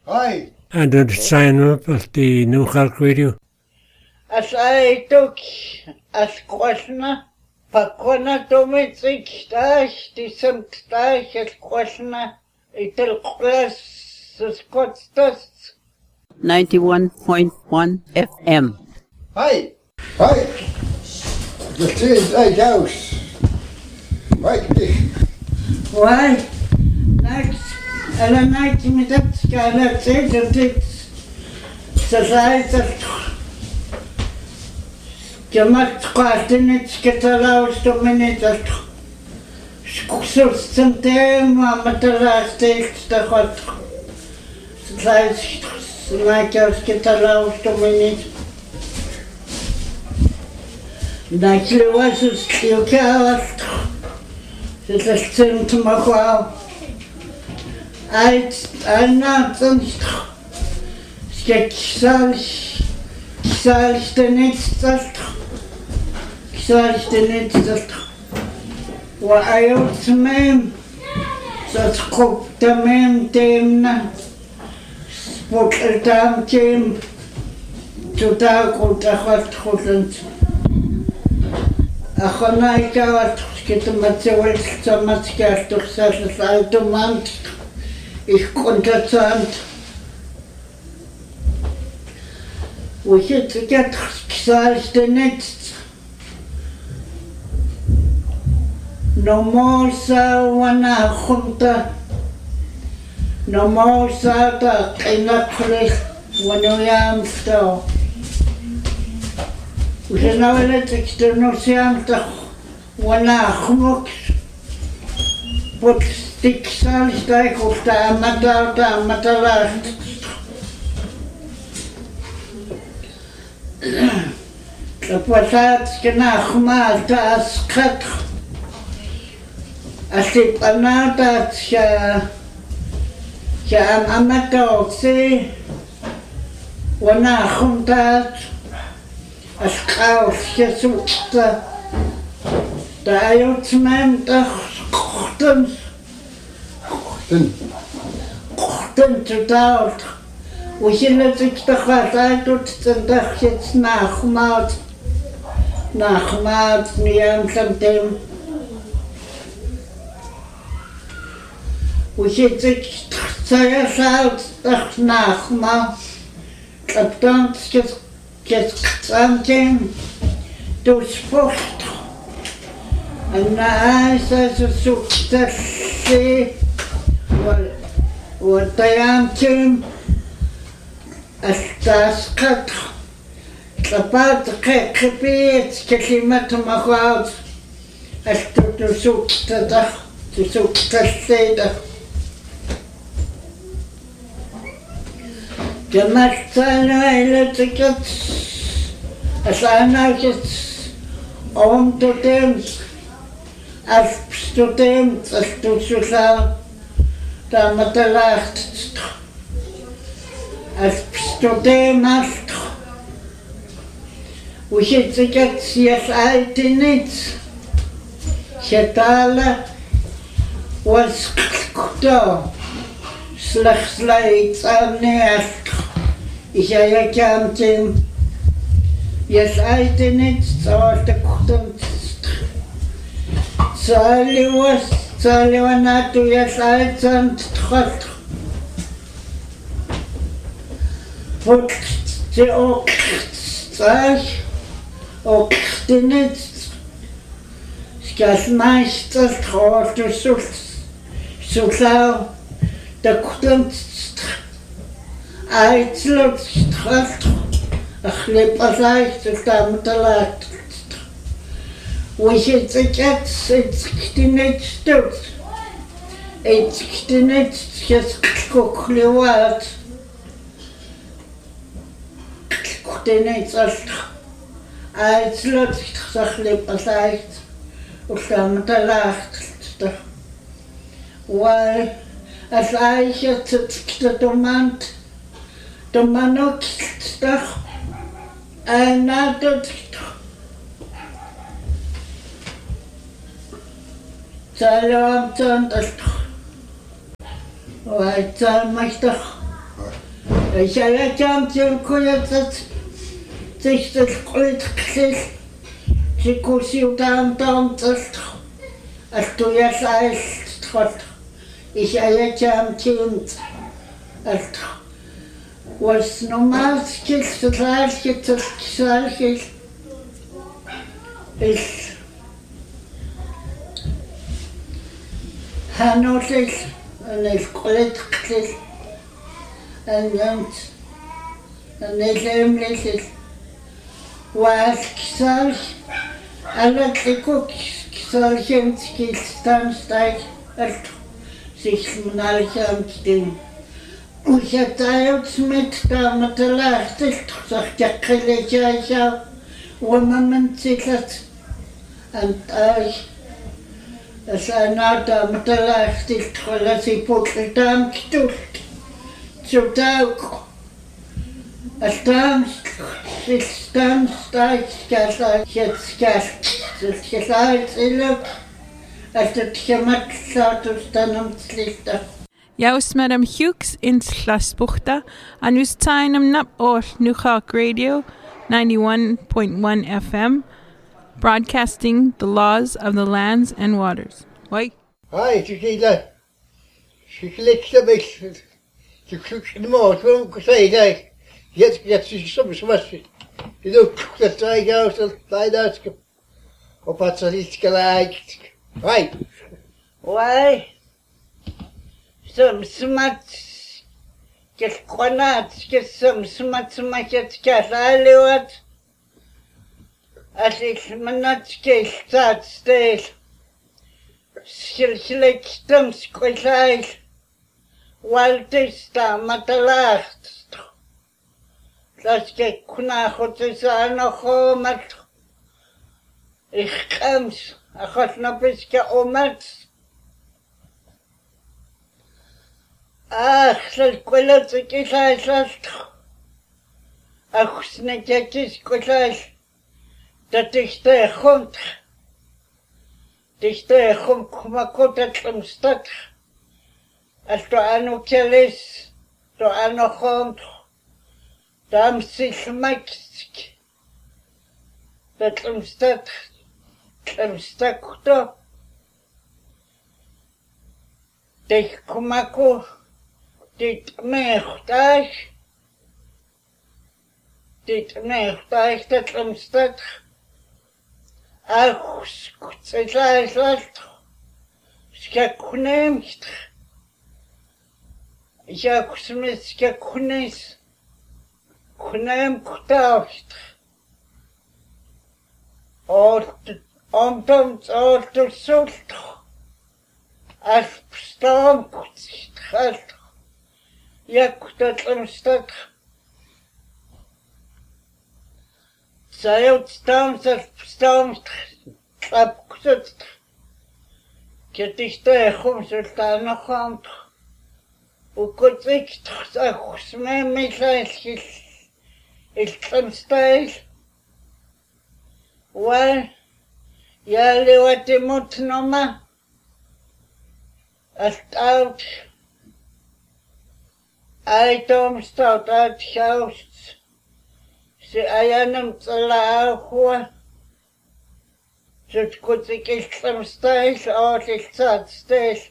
Hi. And to sign up at the New Halk Radio. As I took as Krishna, Pakwana Domitsik Dash, the Dash as Krishna, it'll class the Scots dust. 91.1 FM. Hi. Hi. The trees like house. Right. Why? Next, and a night me that skylight says that it's society. Gemacht quasi nicht getalaust minutes. Skus zum Thema mit der Last der hat. Sei like aus getalaust minutes. Daquilo was es que eu quero. Se está sendo uma qual. Ai não sonst. Kisalichte nicht das. Kisalichte nicht das. Wa ayot mem. Das kommt der mem dem na. Spottam dem. Total gut hat gut. Ахонай кават скитамацевал самацкар тухсас альтумант их контацант ухит гет ксалстенет номоса вана хунта номоса та кинаклих ваноямсто Уже навалится, что носиам-то ванахмок, под стиксал, стайку, аматалаш. Запасатски нахмал, таскат, асипанатат, аматалси, ванахмтат, Aschaus, Jesusta, da Jutzment, Kochten zu dort, wo ich in der sich doch was eindutzend, doch jetzt nachmalt, nie am dem, wo ich jetzt sich sehr schaut, doch nachmalt, ob dann something to sport. And I said to see what I am to as das cut. About the creepy, getting met to my house as to suit the state. Gemacht seine Electriker, als einer jetzt unter dem, als Student, als du zu sagen, da mit der Lacht, als Student hast, wo ich jetzt alte nichts, ich hätte alle, was da. Slechts aan neerst. Ik kan hem. Je zei het niet, zoals de ochtend. Zal je naartoe, je zei het aan het trot. Wat je ook zei, ook niet. Ik als meester trots, dus zo zou. Da kunt uitslot straft glip als leicht met de laat hoe je het niet stuk het niet gekoklewaat het niet als uitslot glip als leicht met de laat waar als eigen de domant toch en na dat zal je aan het waar het zal mij toch Исаятам тилкуятат тистэлкъуитқлил тикусиутаам таамталт алтуясаалтрот исаятам тиунт алт was normalt skilsalaarskitsalkisaalkil is hanolil anilqulitqlil anant anilemlil waaskisaal allatlikuk kisaalkimskilstaanstaik alt siksmunalkaamtin وشتايوت متى متلاح تلتخصخ جاقلي جايشا وما من تلت أنت أي أساناتا متلاح تلتخلا سيبوك التام كتولت تسوتاوك التام ستايك كاسا شتسكال سلسكال سيلوك أستتخمت ساتوستانم تلتا Jaus Madam Hughes in Slasbuchta, and us time nap or New Hawk Radio 91.1 FM, broadcasting the laws of the lands and waters. Why? Hi, Chiquita. She clicks the mix. She clicks the most. Well, say that. Yet, she's some smash. You know, the strike out and slide out. Or what's a little like. Right. Why? Some smart get qanat get some smart get kalaliwat as ik manat get start stage silsilek stem squilai waltesta matalacht das get kuna hotsana khomat ich kams achot napiska omat L'escuela chiquita es esto. Ajusne que escuela te junta. Te como cota tlemstat. Hasta ano kelis, to ano junto. Dam sich maxik. Dat tlemstat. Te kumako. Dit meegtuig dat omstaat. Ach, het is last. Skakkuneemst. Ja, kusmet skakkunees. Kuneem kutaust. Omtomt sult. Als bestaan kutst geld. Jak dat omstaat. Zij uitstaan dat bestaan opgezet. Het is tegen zultaan nog aan. Hoe kon ik toch zeggen, mijn meisjes is omstaat. Wel, jullie wat je moet noemen. Als het oud. Aitom staat uit huis. Ze ayanum tsalaahua. Zut kutsik islam stais, oorlik zat stais.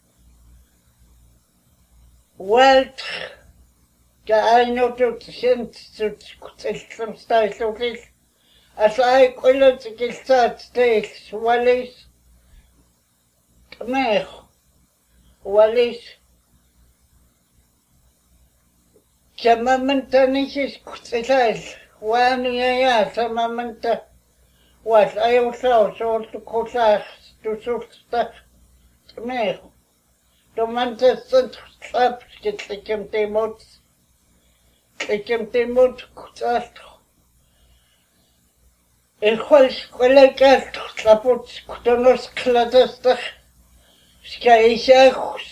Welt. Ja ainotut sint, zut kutsik islam stais, oorlik. As ai kulotsik islam stais, walis. Tmech. Walis. Samamanta nisis kutsilal. Wanu ya samamanta. Was ayusaw soort kutsach. Tusulsta. Tmech. Domanta sunt slap skitlikim timot. Likim timot kutsach. Echwals kwelekast slaput kutonos kladastach. Skaisachus.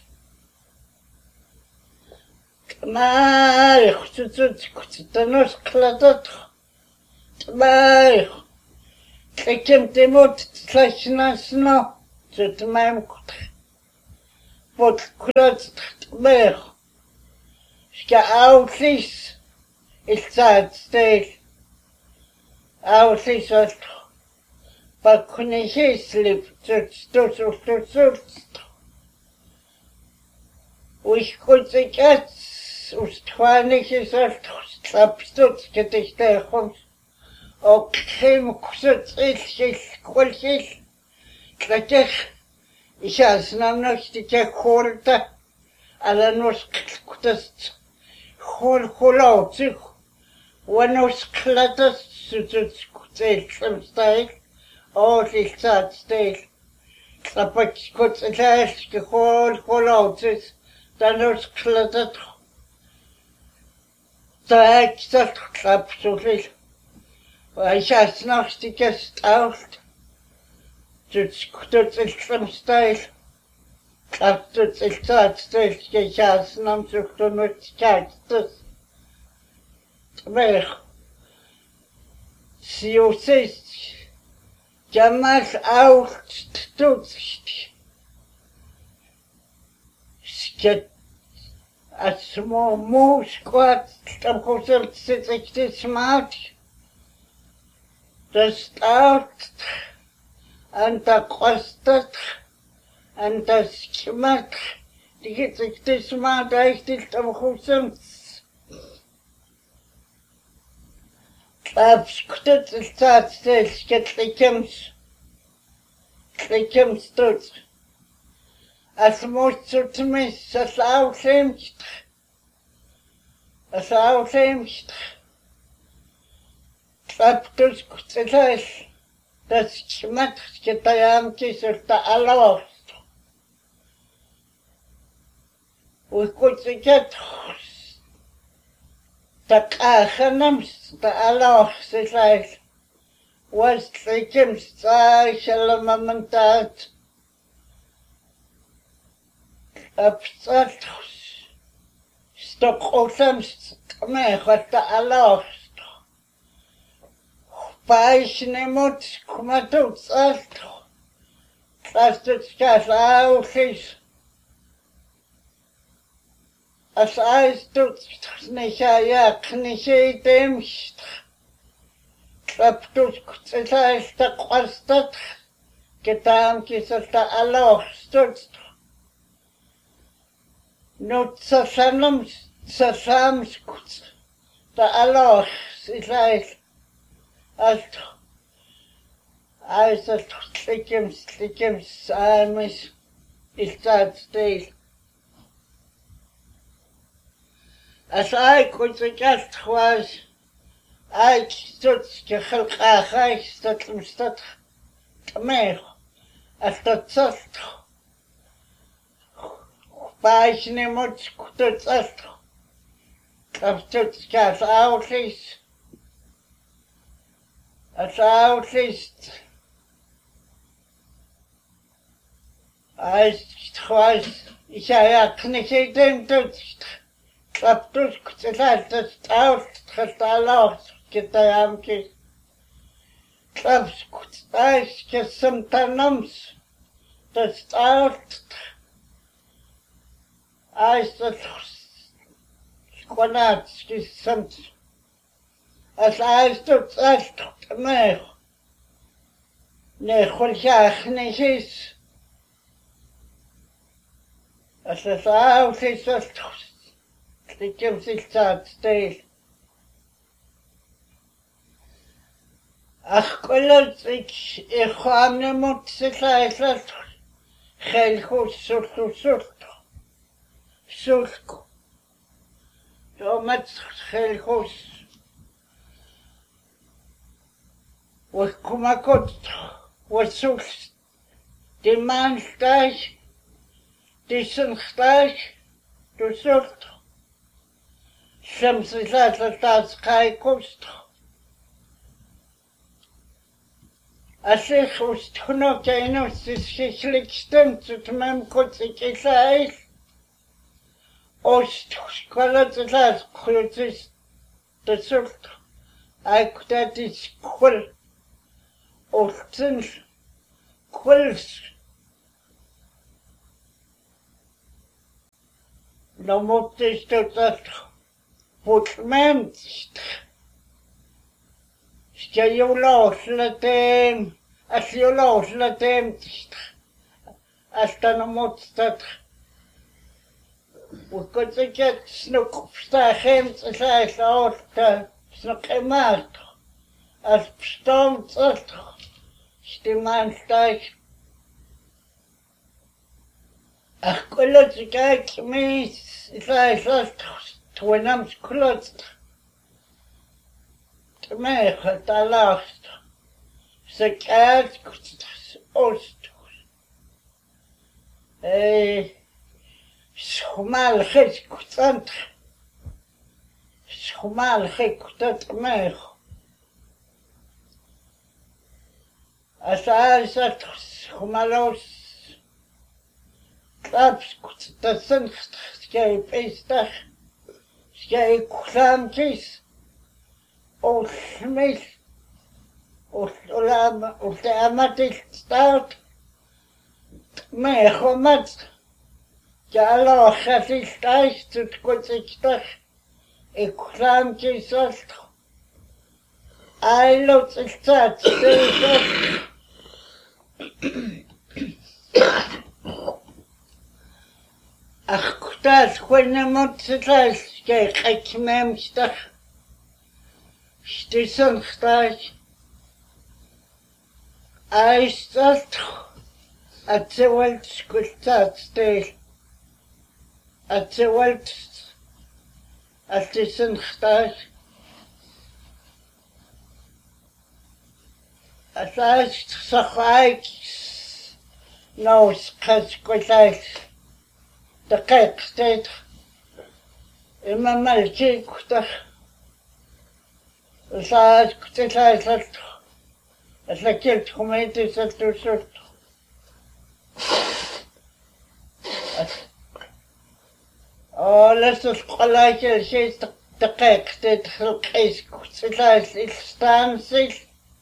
Tmaich, tutanos kladat. Tmaich. Likim timot tlachnasno. Tutmaim kut. Pot kulat tmaich. Ska outlis iltsaatsteil. Outlis alt. Pakunihislip tutsutusutust. Uiskutsikats ustvaanihisalt slapstuts ketihterhums. Okkim kusutsilsil kulsil. Klatih isasnamnostike khorta. Alanos kutast khulautsik. Wanos klatas sututs kutsilsamstail. Iltsaatsteil. Klapatskutsilaiske khulautis. Danos klatat. Taeksat klapsusil. Isasnostike stault. Tutsilsamstail. Klaptutsilsaatsteil. Isasnamsuktunutskatstas. Mer. Siusis. Jamal out tutst. Sket a small moose squat. Tam kusert sit smart. The stout and the costat and the schmat. Die get smart. I still tam kusert. Abskuttet iltsaatsteil. Klikims tuts. Asmutsutmis asauslimst. Klaptus kutsilais. Das schmat sketayamkis ulta alost. Uikutsiket. Takachanams ta alost ilais. Was klikims shalamamantat. Abstratus. Stockholms mehata alost. Paisnemot kumatuts alto. Klastutskas ausis. As aistuts nichaya knichidemst. Klaptus kutsilasta kwastat. Ketamkisasta alost. Nutsasanams kuts. Ta alost ilais. Alto. Aisat klikims amis iltsaatsteil. As I kutsikat was I stuts khalqahay statmstat tmer astatsat paisnemot kutsat kapstuts kas outlis as outlis I was knikidem tuts kaptus kutsilat out khatalos kitayamki klaps kutsais kesamtanams tas out aistat squanats kisamt as aistat alt mer ne khulshakh nishis as out is klikims iltsaatsteil. Kollotsik ikhwamnemot silaisat khelkhus sulku. Tomat khelkhus. Kumakot wasul dimanstaj disenstaj tusult. Shamsilat kai kost. Asich ustno kainos sishlikstem tutmem kotsikisais. Ost skalatsas krutis tusult. Aikutatis kul. Ostens kuls. No motis tutat. putmemst. Skajulauslatem, asjulauslatem, astanomotstad. Ukotsikет snukstachem tsaisausta snukemat. As pstomtsat stimanstai. Ach kolotsikak mis tsaisast twenams klotst. Tmecha talast. Sekat kutstas ost. Schmal khik kutant. Schmal khik kutant mech. Asal schmalos. Klaps kutatsen skei pestach. Skei klamkis. Osmil. Olam olamatil start. Mechomat. Jalo khasistais tutkotsiktas. Eklamkisast. Ailot istat stesat. Ach kutas khwenemot stas skei khakmemstach. Stisen stas. Aistat. Atsewalt skultat stel. Atsewalt. Stisen stas. Asas sakhaik. Nos kaskultas. دقيق ستيت إما مالكي كتر وصاد كتر سلط أتلكيت خميتي سلطو سلطو لسه القلاك الشيء دقيق ستيت خلقيس كتر الستانسي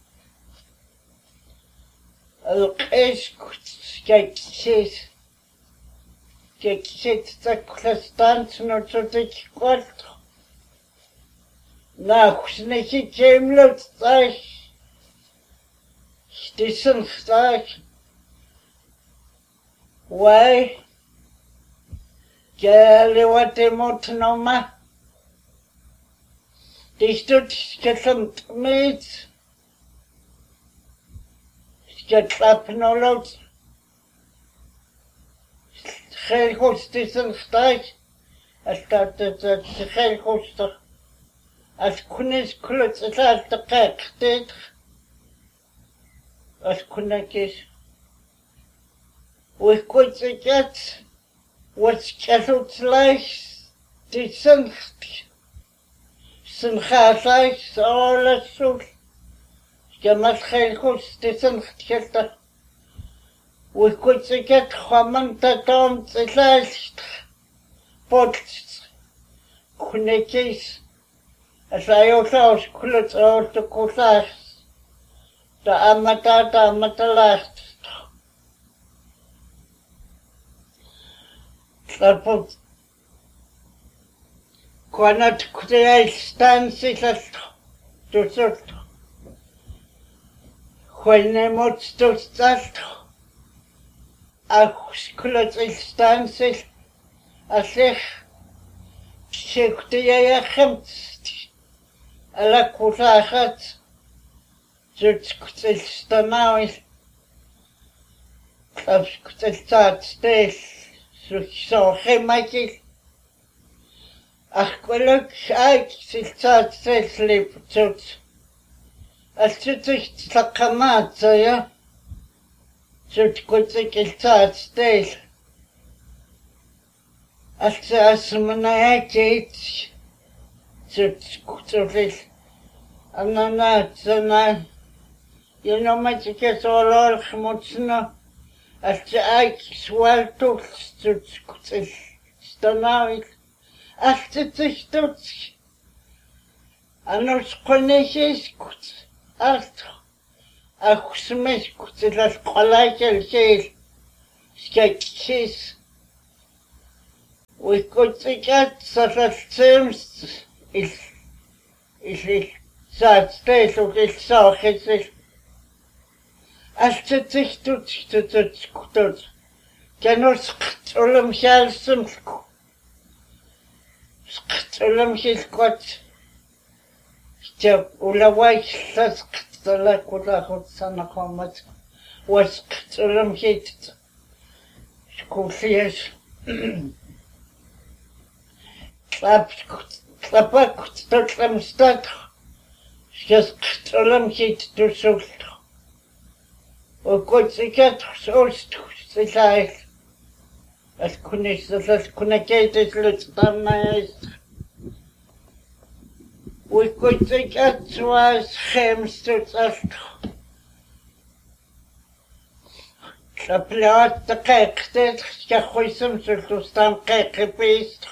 القيس كتر شيس Keksit taklastant nototik kwart. Nachsniki kemlut tak. Stisen tak. Why? Gale wat emot noma. Distut skesant meet. Sketlap nolot. Geen godsdienst staat. Als dat geen godsdienst. Als kunnis kluts is als de kijk dit. Als kunnetjes. Hoe goed ik het. Wat kesselt lijst. Die zingt. Zijn gaat lijst. Alles zo. Je mag geen godsdienst gilden. We could get Hamantadom the last pots, Kunekis, as I also could out the Kosas, the Amatata last. Suppose Quanat create stances as to sort. When they must to start. Akkulat instanser asich shiktiya khamt ala kusahat zutskutstamau abskutsat stes so khemaki akkuluk ay siltat stes lip zuts asitich takamat ya Zutkutsikiltat stes. Asmanayakit Zutkutsil. Ananatsana. You know, Matikes all Mutsna. Asai swaltus Zutkutsil. Stanavik. Astitstuts. Anos Konesis Kuts. Astro. Ахсмес кутилас qalakal sel skaksis we kutikat sasaltsems il saatsteil il saakhitsil altsitsihtut kanusqt ulamsialsumlku sqtulamsilquat ja ulawaillassqtalakulahutsanaqammat wasqtulamsit skullias tlapakut totlamstat skasqtulamsit tusultu وكوتسيكات خصوصت خصيصايل الكنا كيتس لتطميس وكوتسيكات سواس خمس تصلت شابلات دقيق تيت كخويسم سلطوستان قيق بيست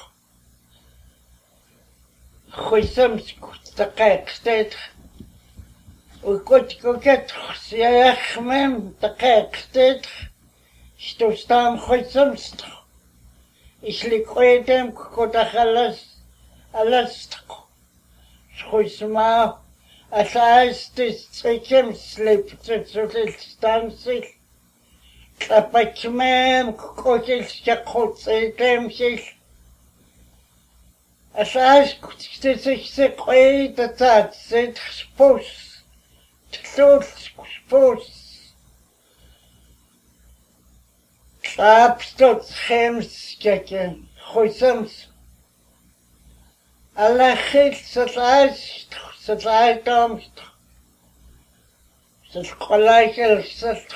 خويسم دقيق تيت وكنت كوكت يا خمام دقيق تيت شتوستان خويسمست إشلي قويدم كنت أخلص ألستق خويسما أساس تسيكم سليب تسولستانسي كلابكمام كوكل شاقوت سيدم سيل أساس كنت تسيكسي قويدة تات سيد خسبوس Tloos, Klapstot, Chemskeke, Choisams. Alla chit, Satlaidamst, Satkolaikel, Sat.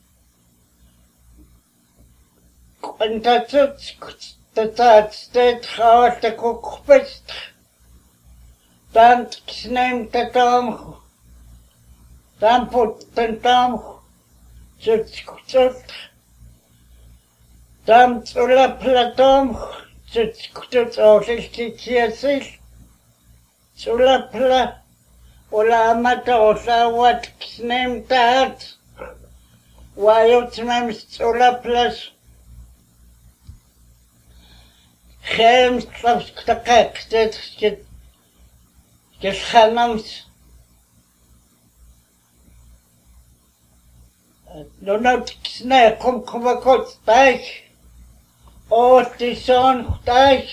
Quantatut, Tatat, State, Hart, the Cookpest. Tant, Snem, Tatam. Там там цуцкут там цула платом цуцкут олилтикиасил цула пла оламата осават кснем таат вайотмем цула плас хем клапстакак тэт кесханамс No snä kom kort dag. Åtison dag.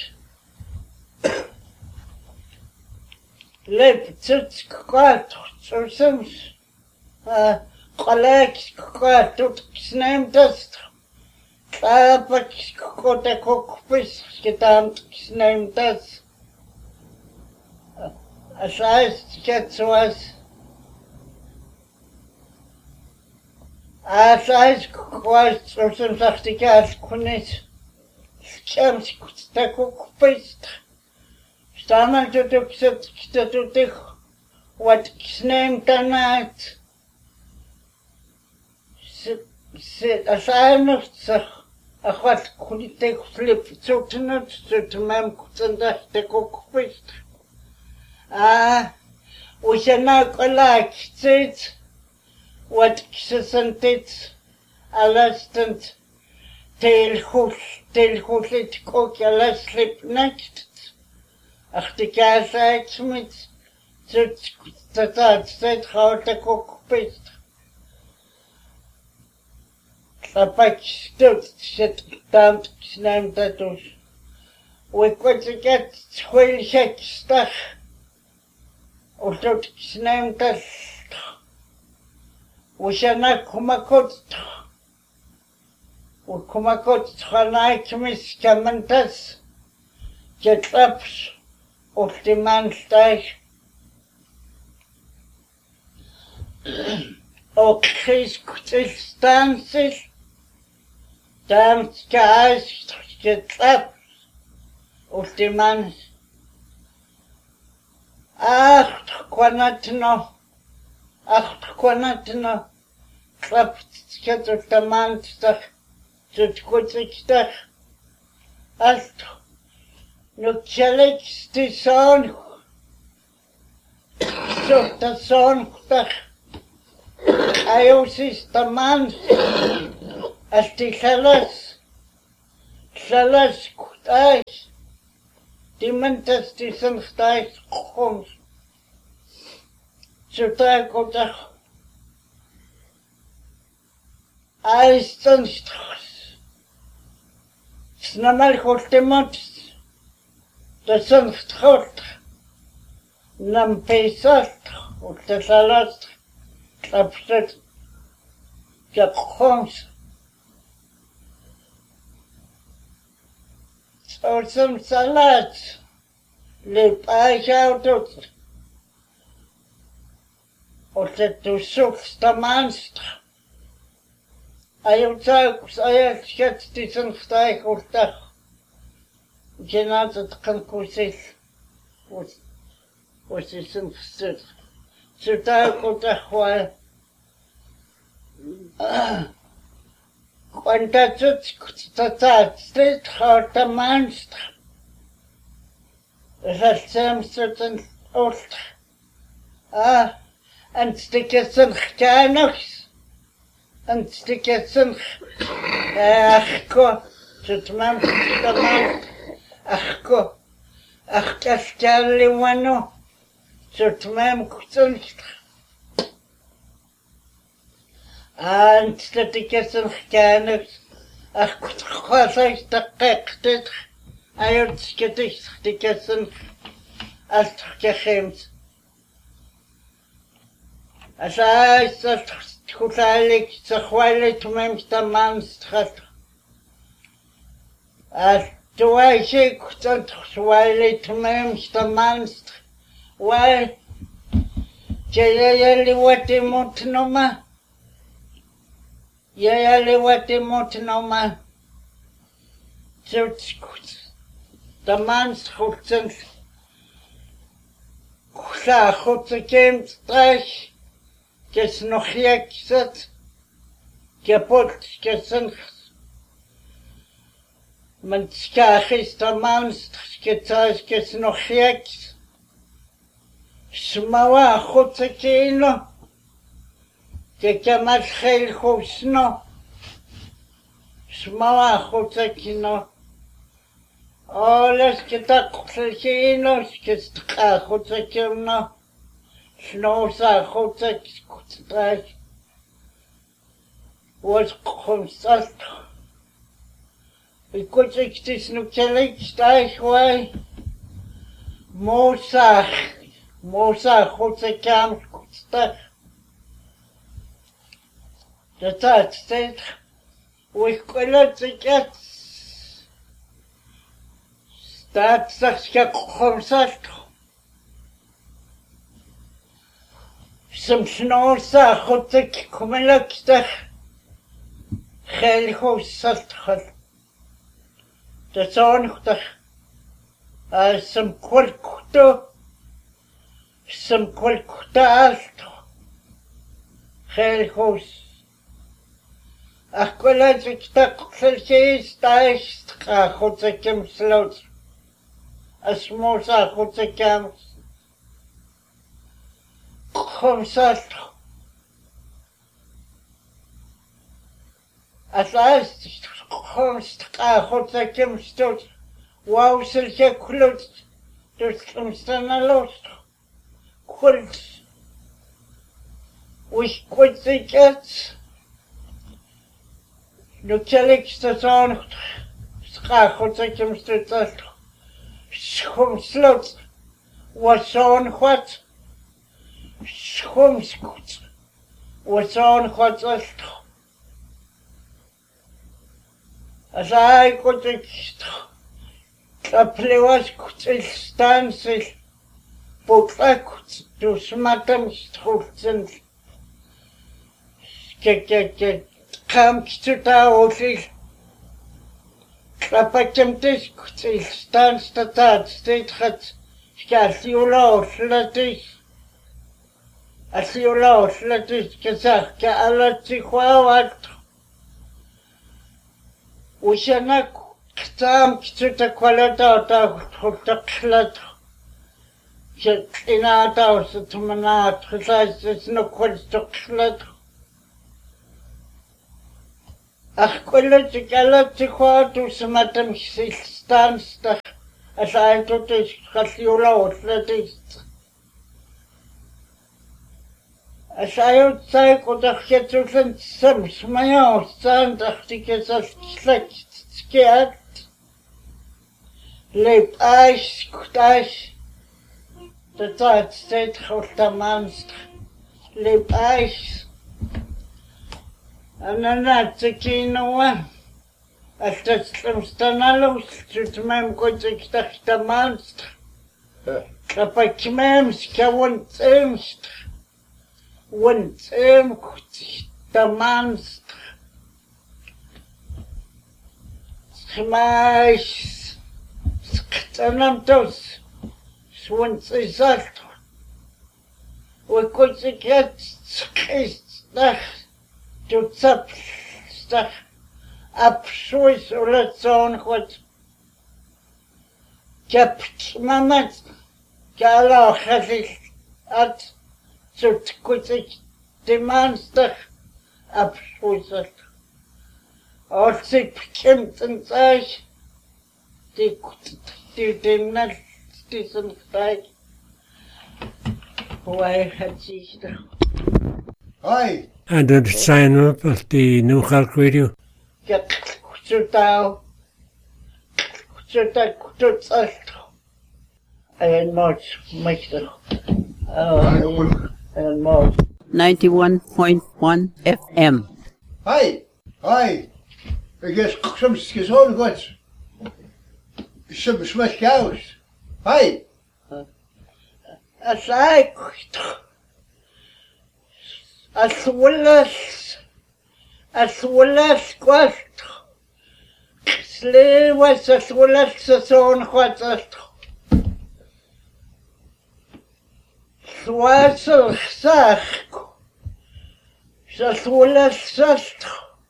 Lep tuts kwart soms. Kolek kwart tot snäm dust. Klapak kote kokpis gedam snäm dust. Asais ketwas. Asais kwart soms achtigas kunis. Skams takukpist. Staman tutukset kitatutik. Wat snäm tanat. Asainutsach. Achwat kulitek slip zotenut zotemem kutsandak takukpist. Usana kolak zit. Wat kisantit alastant telhullit kok alaslip nakt. Achtigasaks mit tatat zit houta kokpist. Tapak stot zit damp snam tatus. Wikwatsikat schwilchek stach. Ostot snam tas. Usana kumakot. Kumakot chanaik mis kamantas. Jetlaps. Optimanstag. Och kriskutillstansis. Damskas jetlaps. Optimans. Kwanatno. Klapskatutamanstag. Zutkutsikstag. Allt. Nukjalek stison. Sota sonkstag. Ayosis tamans. Asti khalas. Khalas kutais. Timantas tisanchtais khons. Zutai kotach. Aistanstras. Snamal khostemot. Tasanchtrot. Nam pesast. Utasalat. Trapsat. Jakhons. Or some salads. Lip I shouted. Or that to such the monster. I had sketched this and steak or that. Generated concourses was this understood. So that got a while. Quanta street hard the monster. That same certain old. And stickers and chanox. And stickers and achko. Zut mam the man. Achko. Achkascali wano. Zut mam kutsonst. And stickers and chanox. Ach kutskhasay stakektet. Ayot sketish stickers and altkhems. As I said, Kutalik, the Hualit Memster Manstrat. As do I say, Hualit Memster Manstr? Why, Jayali Wati Mutnoma? Yayali Wati Mutnoma. The Manstr Kusa Hutsakim Strash. Kes nog gekzet, kapot gesencht. Men skach is de manst, gethuis kes nog geks. Smawa goedsekino, kekemat geel goesno. Smawa goedsekino. Alles getak goedsekino, kestka goedsekino. Snosa goedek goedstrijk was constant. Ik kon zich dus nog gelijk stijg wij. Mosa goedek aan goedstrijk. Dat had steeds. Ik kon het zich staat zich constant. Some snosa goedek kumelakstach. Geel goedsaltchal. De zonigdag. Some kwalkto. Some kwalkta alto. Geel goeds. Ach kwalad ik tak zelfs thuis ga goedek hem sloot. As mosa goedek hem. Consult. As I const goedzekem stoot. Wou zulke kloot. Dus omstaan lost. Kult. Wist goedzeket. Nu tel ik station. Goedzekem stoot. Schomslot. Was zo'n wat. Schomskut was on Hotzast. As I could Kaplewas could stances, but I could do smatam structures. Come to the office. Klapakem could stance the third state hat. Scasula slatis. As you lost, let us get a lot to what we shall not come to the quality of the clat. In our house to Manat, besides there's no quality of clat. Ach, quality to what to some atom stands Asaitus Kasiulautlatis. Asayut sai kodachietusen sams mayo sandachtikes as schiat. Leib eis kutais. De tijd steeds grootste leib eis. En dan had ik hier als dat slimstanaloos, zit mijn goed ik dacht de maanst. Dat ik memska wontemst. Wontem goed de maanst. Schmaas. Sktanamtos. Swans is alt. We goed ik het skistdag. Du zapstdag. Abschluss oder so goed. Ik heb moment geloog had zo goed ik de maandag abschluss. Als ik bekend en zei, die net diesen tijd. Hoe had zich er? Hoi. En dat zijn op die New York Radio. Ja, kutsuta kutsalto. En nooit meester. En nooit. 91.1 FM. Hoi. Hoi. Ik heb soms gezond goed. Soms met chaos. Hoi. Als ik als Willis kwast. Slee was als Willis zo'n kwast. Zwaasel zag. Als Willis zast.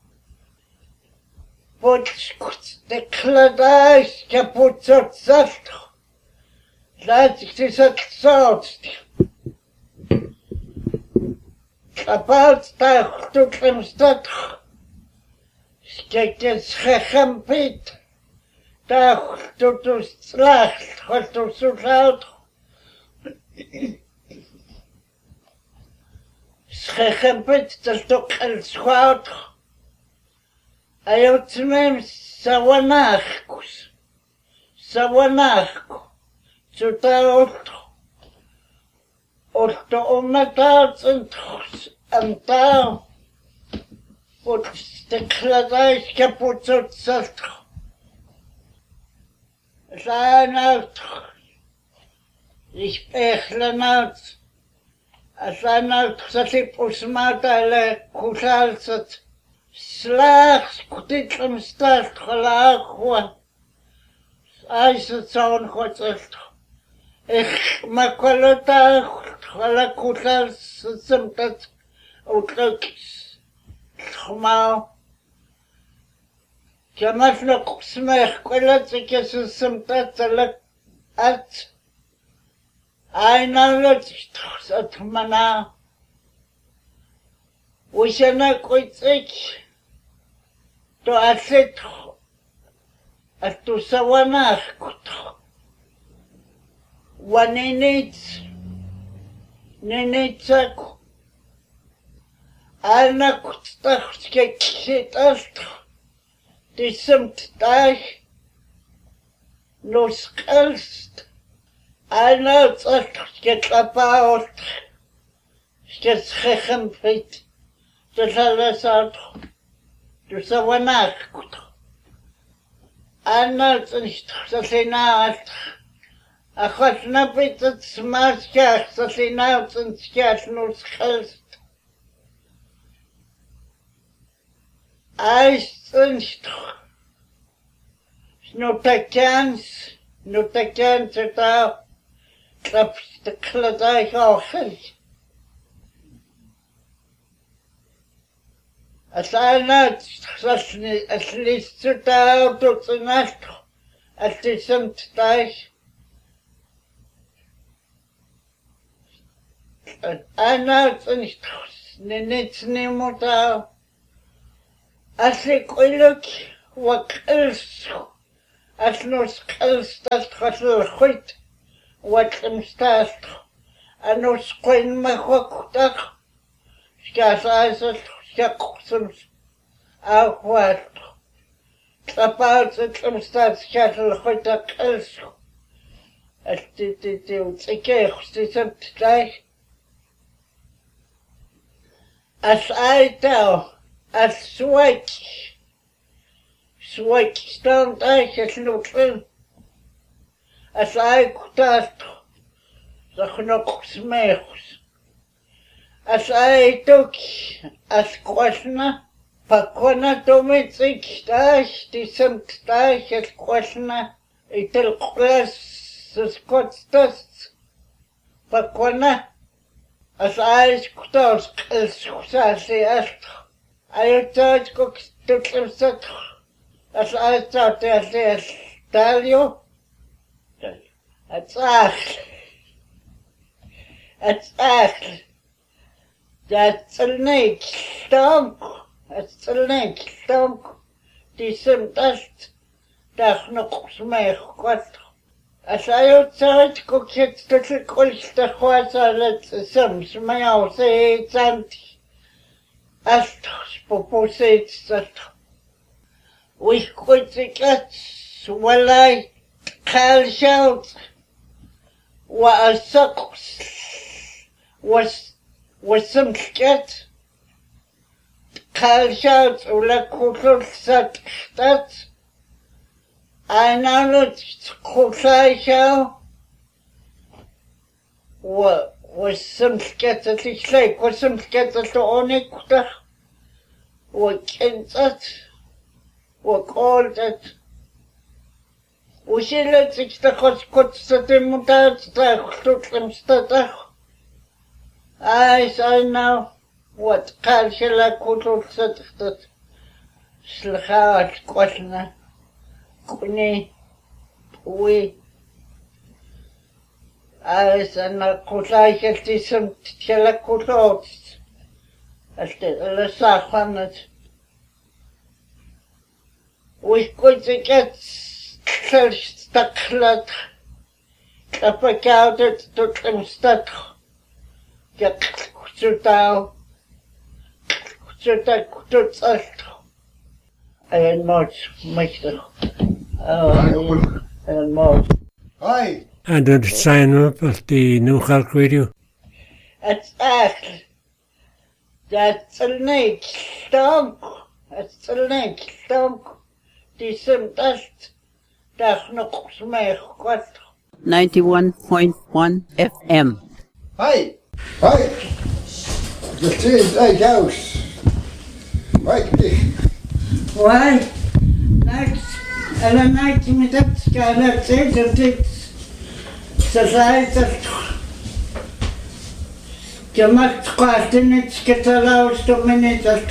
Wat de kladijs kapot zast. Laat ik dit het zout. Kapot daar tot hem stad. Kijk eens gegampit. Daar tot de slag. Wat tot zo zout. Gegampit dat toch een schout. Hij had hem sawanachkus. Sawanachkus. Zo daar of de ometaat en daar wordt de kladijs kapot zat. Zijn uit. Ik spechelen uit. Zijn uit dat ik osmaat alle kusal zat. Slaags kutit hem staat gelaag hoor. Hij zat zo'n goed zat. Ik maak wel het alle kusal zat dat uitdruk. Schmaal. Je mag nog smeg kwellet ik je zat dat uit. Einalet zat mana. We zijn ooit ik. To aset. At to sawanach. Wanenits. Nenetsak. Alna kutstach skeksit ast. Disemt dag. Nos kalst. Alna tsach sketlapaot. Sketschegempit. Dat alles uit. Dus dat was nagekocht. En dat is dat hij naast. Ik was niet met het smaakjes dat hij naast een schaars nog schelst. Hij is een stok. Not a chance at all. Klaps de kladij gehoord. Als hij net, als liefst zo daar tot zijn nacht, als hij soms thuis. Hij net niets niemand aan. Als ik geluk wat is, Alnus kalstalt khotl khut watlimstalt anus qin mahwaqtaq skasasal skaqsum awat tapal tlimstalt skasal khutaq els altiti utike khstisamt tlai as aita as swak stand aislutlen as aikutast zakhnok smechs as aitok as kwasna pakona domitsik stash disemt stash as kwasna itel qlas skotstas pakona as aikutas qelsusasi ast aytot kokstutlemsat as aitot as talio Atsach. That's a snake stomp. That's a snake stomp. Diesem dust. Dach noch smech quat. As I outside cook it little quilch the quasa let's some smell say it's anti. As populates that. We quit the cats. Well, I call shout. Was some scat call shout ula kutul sat stat I know kutlai show was some scat at least like was some scat at the onikuta what kensat what called that Usile tsikta kotsatemutat stutlemstata. I know what kalshela kututsat slhat kwasna kuni we I know kutlaiseltism tela kutots la sakhanat we could get Staklat kapakaudet tutlemstat jak kututau kututsalt and much and more Hi. And dat sign up at the New York Radio. That's a snake stomp. That's a snake stomp. Diesem dust. 91.1 FM. Hi. The trees like house. Why? Next, alla night med det ska alla tiden till society. Gemacht kvarten nicht getalaus do minute.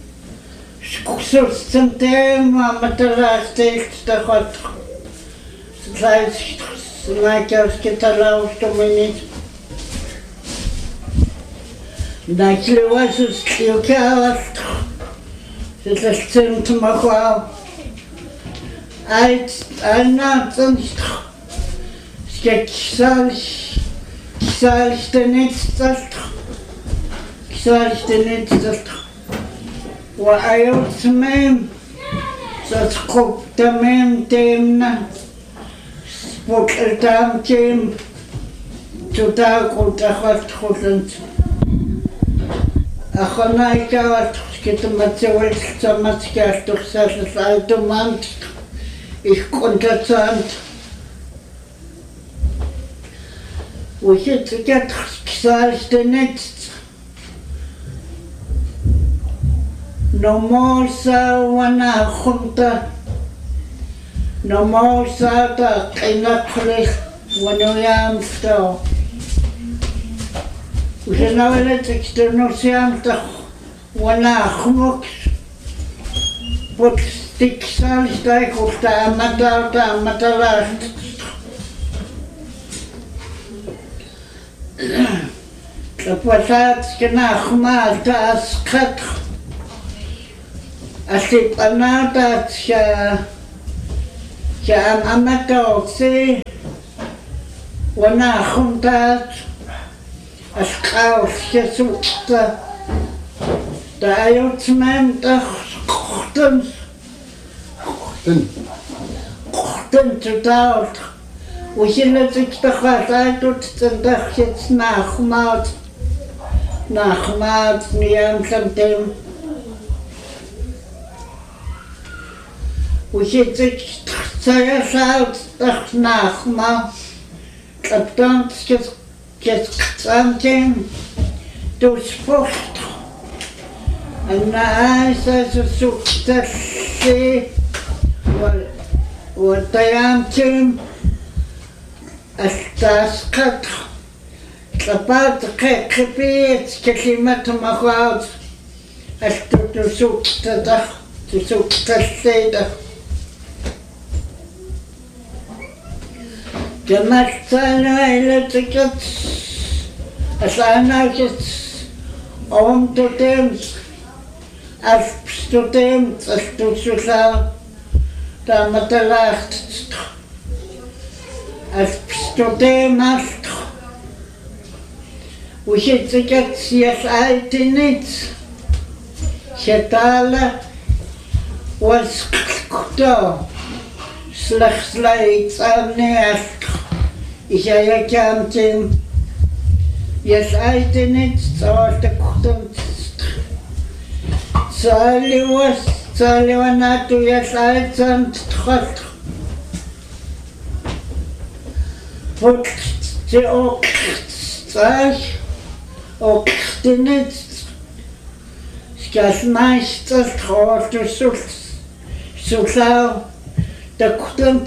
Skus zum Thema mit der Last der hat. Like getalaus do minute. Daquele osso que ela se sente uma qual ai não sonst que salst nicht das wa ayo smem so skop tamem temna spoktam tem total kontrahat khotnt Achonai kawat skitamatsewel tsamatskar tuxas altomant ich kontatsant Uchit get xalste next No more sa wana khunta No more sa ta qinaqli wanoyam sto Usenawele externosiam ta wana khmok pot stiksal stai khota matala Kapasat kena khmal ta skhat asip anata cha Jam amatolsi wanachuntat aschaus jesukta da ayotsman kochtens totaal we zullen zich toch wat uit en dag jetzt nachmaat niet aan something we zullen zich zelfs uit dag nachmaat dat dan just something dus vocht en na is het succes وطيامتهم استاسقط طبعت قبيت كلمة مخاض استوتسوك تدخ تسوك تسيدخ جمعت سانا إلى تكت أسانا كت أوم تتمس أسبستوتمس أستوتسوسا Tamatalacht als Pstotemast we zitten het zich uit in iets Chetala was kto slechts leidt aan neert ik heb hem je uit in iets zoals de ochtend Sali was Saliwanatu yasait and trot. Put the oak in it. Skas meister trot to so the couldn't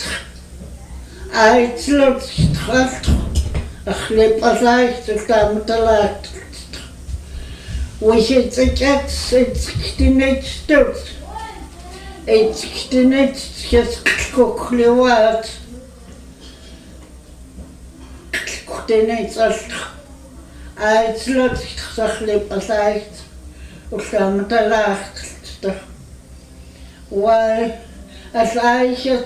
I slot trot a clip as I to come to light. We should get it's in it still. It's in it just cookly word. Then it's I slot the aside of some the last. Why, as I said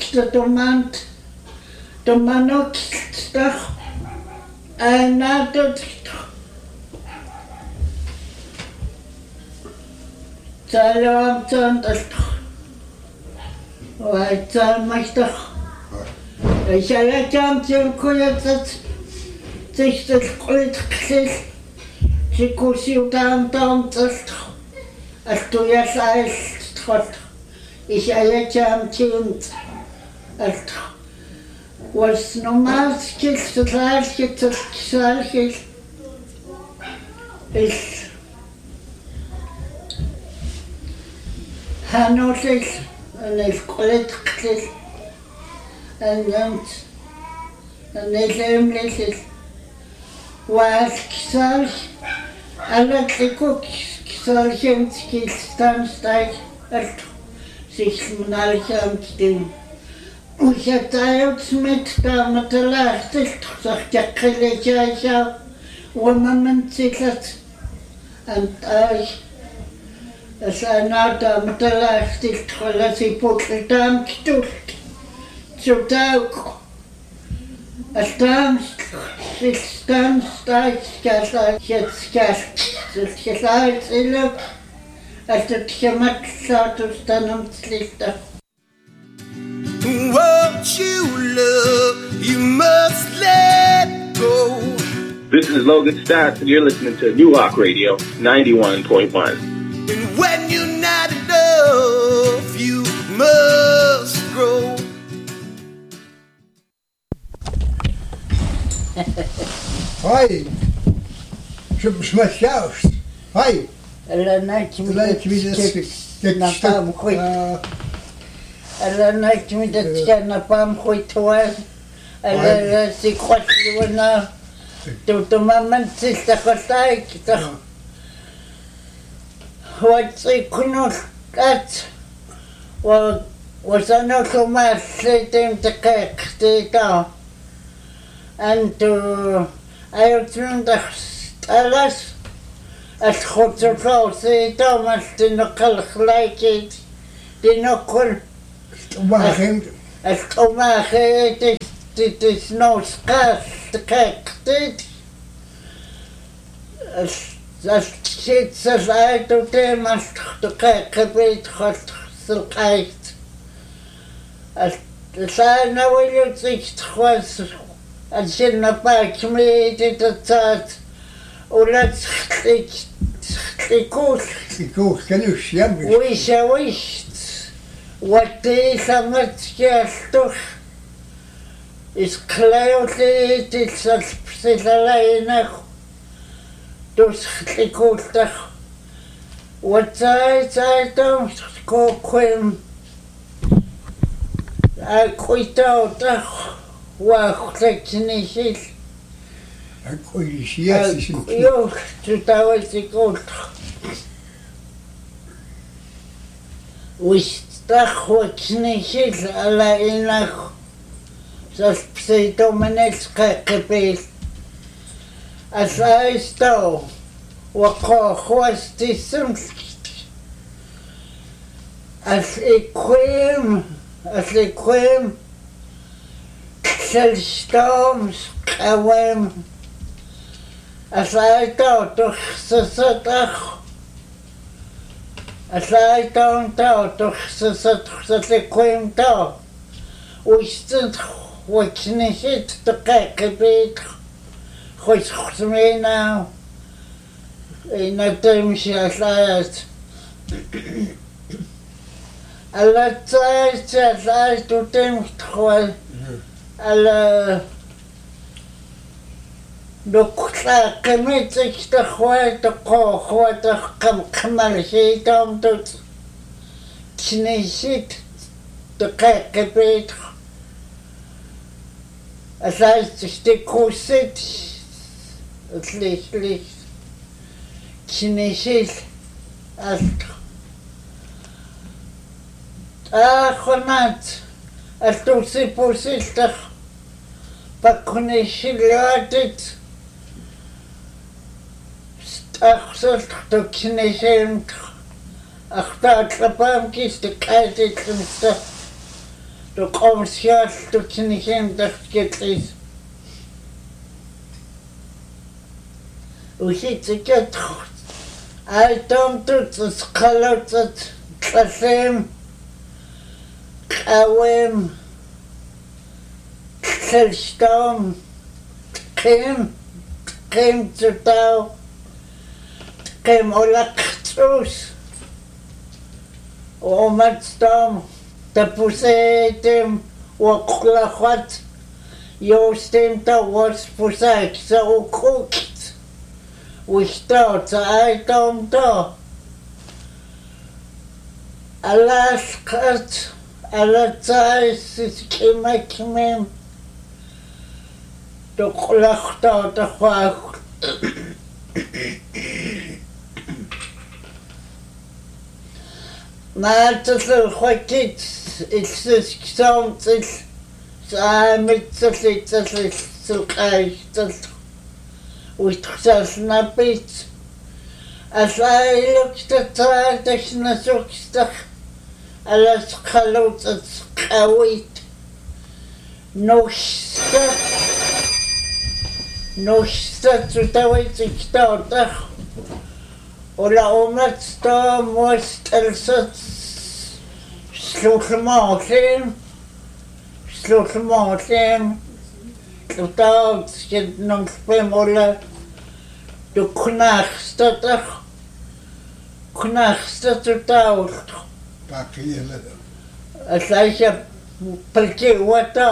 the man stuff, and not the Salam Santas. Why, Master? I shall let them to quiet that 6 great kisses. She could you down just as 2 years I thought. I shall let them change as was no más que is Hanotis and his collectors and his embraces was Kisal Alexiko Kisalchenski Stanstag at 6 Monarchamstin. We had out met down at the last, sagt der Krilleja, woman sitzt and I. As I now done the last is quality put the damn stood to dog. A stand starts gas like it's gas. The lights look at the Tiamat sort of stand slitter. What you love, you must let go. This is Logan Stats, and you're listening to New Hawk Radio 91.1. And when you're not enough, you must grow. Hi, Schmachhaus. Hi. La night with the napalm quick. La night with the napalm quick to us. La see what you will now. To the moment, sister, what I could not get was another match sitting the cake stay down. And I returned the stars as hot to say Thomas did not like it. Did not call Wagen. Altomage dit is nou schaars te kijken. Als zit ze uit op de maar te kijken weet God zo kijkt. Als zijn nou wil zich was als je naar buiten mee dit dat omdat ik koos. Ik koos kennis ja. Wish. Wat is het toch? Is klein dit is als alleen dus ik koos toch. Wat zei dan koken. Ik weet toch wacht ik niet. Ik koos ja. Jo, toen ik ook. Wist toch wat niet alleen nog. Zoals pseudomenetska gebeeld. Als hij stou, wat was die soms. Als ik kwam, zelfs kwam. Als hij stou, toch zo toch. Als hij stou, toch zo ik kwam toch. Wist het wat niet te kijken beter. Goed mee nou. En dat is als uit. Alle tijd als uit doet hem gewoon. Alle de met zich te gooien, te koken, te kamergeten om tot zit te kijken beter. Als hij zich de koos zit, het licht. Zit als genaamd, als toen ze positie pakkonisje laat het. Zo toch knieën, achter de bankjes de kijken te. De komstjaar toch knieën dat het is. Hoe zit het goed? Hij dan doet het geluid het klasem, kwam, zelfstam, kwam te touw, kwam olaktoos, om het stam, te poesetem, waklachwat, joostem te was poesek, zo kookt. We stout uit om daar. Alles gaat, alle tijd is kimmen. De klacht uit de wacht. Maar het is een goed iets. Het is gezond, het is samen, het is zo krijgt. Uit zelfs iets. Als hij lukt het aardig naar zoekstag, alles geluid het schouwt. Nog staat zodat weet ik stoutig. Ola om het staan moest als het slotmaatlim. Totaal zit nog spimolle de knagste totaal. Pak je. Als hij je perché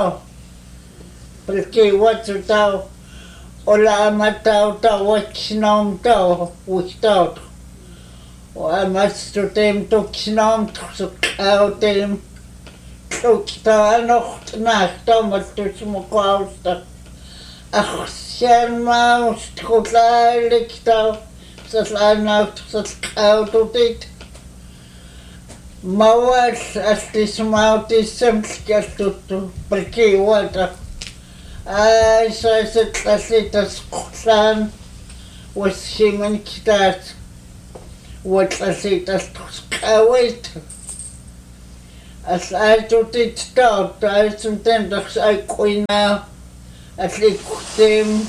wat totaal. Ola matau wat nam tau wat. O mas totem toksnam zo kautem. Tokstaan nog nacht om het tussen elkaar te. Ach, Sherma, goed eigenlijk toch. Zoals hij nou zo koud doet dit. Maar als die smout is, soms gaat het perché wat. Zo is het als dit als staan. Was geen wat als dit als koud. As I do dit start, I zum dem doch I quina. As ik dem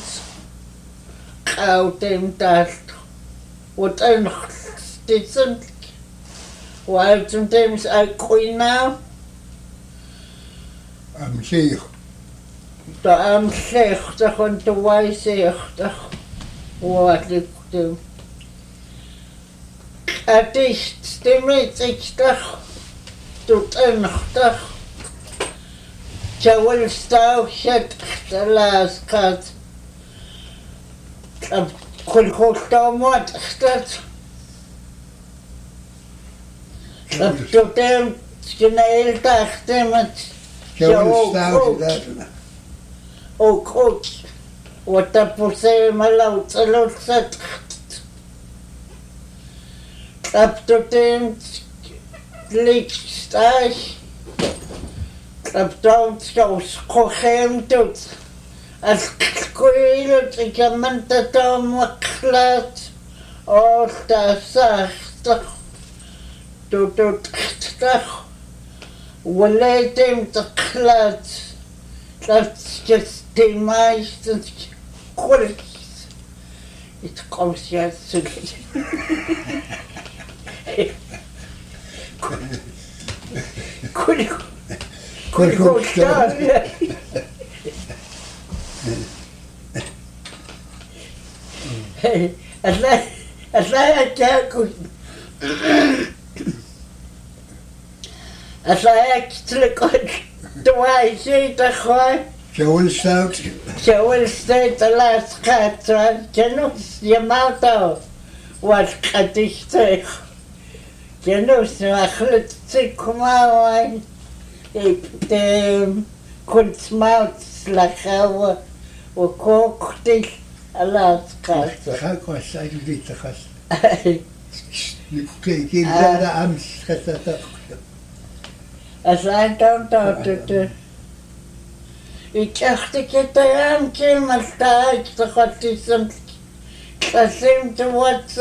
out dem dat. Wat een stitsen. Waar zum dem I quina. Am zeeg. Da am slecht en te wijzig. Wat ik dem. Het is stemmet ik toch. Doet een dag. Jawel stouw het de laatste kat. Kon goed wat dat. Dat doet hem geen hele dag met. Jawel stouw dat. Ook goed. Wat dat voor maar laat zet. Dat doet hem lichtstijg. Dat dan zo schoon doet. Als kwijt, ik heb me dat dan geklaard. Oh, dat zacht. Doet het toch. We leiden te klaard. Dat is de meeste goed. Het komt ja zo. Goed staan. Als hij kijkt, als hij terug de wijze te gooien. Jawel stouw. Jawel stouw de laatste gaat. Genoeg je mouth wat gaat ik zeg. Genoeg eigenlijk te komen. De kunstmaat slagen we kookten Alaska. Ga ik was uit de witte gast. Ik heb de Amst gezet. Als hij dan dat ik dacht ik het aan maar sta ik toch wat is een gezin te wat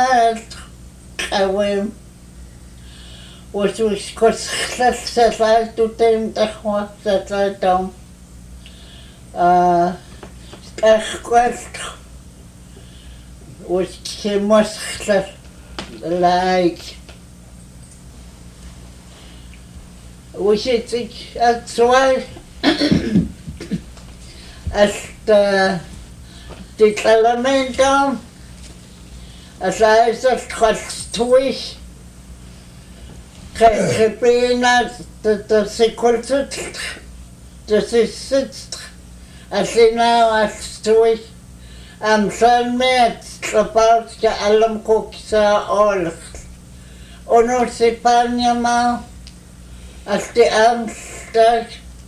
gewoon. Was ik kort gezet uit toen hem toch wat dat dan. Echt kwart. Was ik geen mosgezet like. Was het ik het zwaar. Als dit element dan. Als hij dat gaat toe. Geen pena, dat is kort. Dat is het. Als je nou als toe. Am zo'n met gepaard je allem koksa oorlog. Ono se panja ma. Als die aanstak.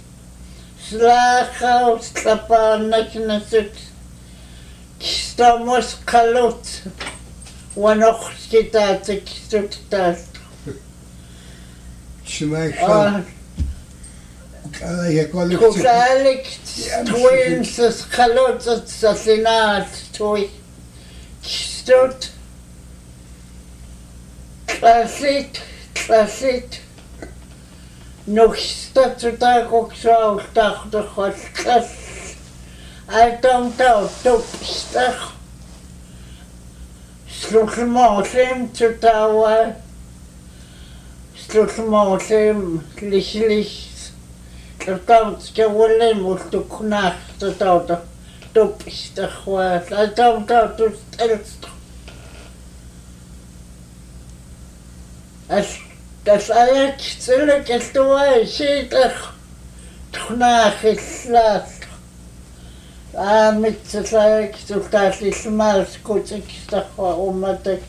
Slagen, slapen, nakje zoet. Stamos kalot. Wanoch skitaat, ik zoet dat. Smijt Kukalik, twins, kalot, assasinaat, twee. Stoot. Klassiet. Nog staat het daar ook zo, dacht de god, klas. Hij dan topstig. Sloeg hem hem te touwen. Sloeg hem licht. Dan zou je moeten knachten dat topstig was. Hij dan het stilst. Als hij stillijk is, toen hij zedig knagen slaat. Met z'n zei ik, toen dat is maar goed, ik zeg waarom het ik.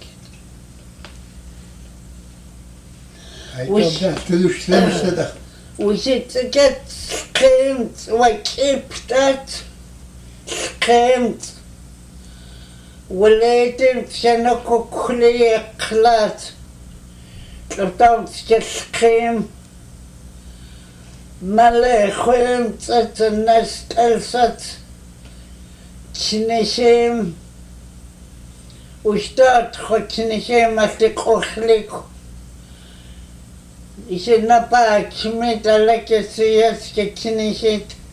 Hij komt dat de slimste dag. We zitten get schreeuwt, wat keep dat? Schreeuwt. We leiden zijn ook kleer klaar. Dan geschreven. Maar schreeuwt het een nest als het. Knishem. We staat goed knishem als ik ook lig. Isinapa kimita lakasiyas ke kinishit